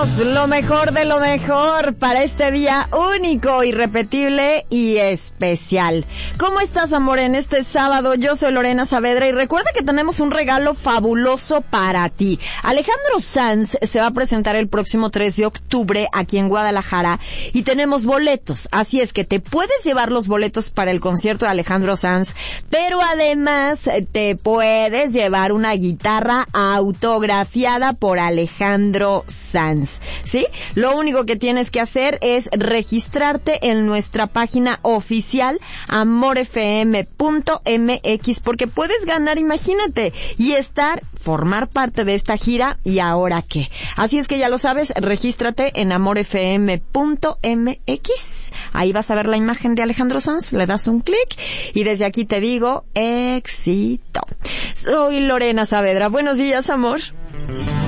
tenemos lo mejor de lo mejor para este día único, irrepetible y especial. ¿Cómo estás, amor, en este sábado? Yo soy Lorena Saavedra y recuerda que tenemos un regalo fabuloso para ti. Alejandro Sanz se va a presentar el próximo 3 de octubre aquí en Guadalajara y tenemos boletos. Así es que te puedes llevar los boletos para el concierto de Alejandro Sanz, pero además te puedes llevar una guitarra autografiada por Alejandro Sanz, ¿sí? Lo único que tienes que hacer es registrarte en nuestra página oficial amorfm.mx porque puedes ganar, imagínate, y formar parte de esta gira. ¿Y ahora qué? Así es que ya lo sabes, regístrate en amorfm.mx. Ahí vas a ver la imagen de Alejandro Sanz, le das un clic y desde aquí te digo éxito. Soy Lorena Saavedra. Buenos días, amor.